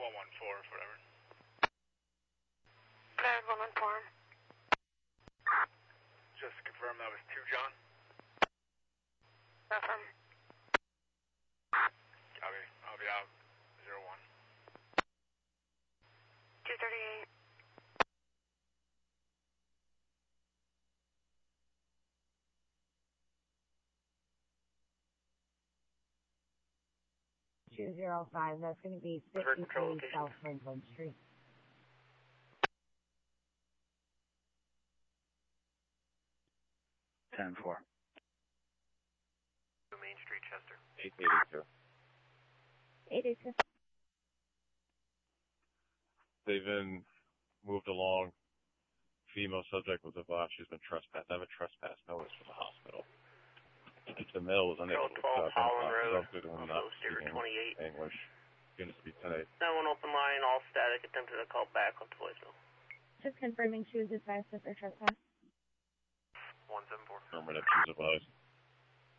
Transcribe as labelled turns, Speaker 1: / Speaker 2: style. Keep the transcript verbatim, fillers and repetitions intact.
Speaker 1: one one four, whatever.
Speaker 2: Cleared one one four.
Speaker 1: Just to confirm that was two John?
Speaker 2: Affirm.
Speaker 1: Copy. I'll be out. Zero one.
Speaker 2: two thirty-eight.
Speaker 3: two zero five, that's going to be fifty-three South Franklin Street.
Speaker 4: ten four.
Speaker 1: Main Street, Chester.
Speaker 4: eight eighty-two.
Speaker 3: eight eighty-two.
Speaker 4: They've been moved along. Female subject was advised she's been trespassed. I have a trespass notice from the hospital. The male was unable to
Speaker 5: twelve Holland Road,
Speaker 4: not
Speaker 5: zero twenty-eight.
Speaker 4: English. Unit speed ten eight.
Speaker 5: That one open line, all static, attempted to call back on voicemail.
Speaker 3: Just confirming she was advised of her trespass.
Speaker 1: one seven four.
Speaker 4: Affirmative, she's advised.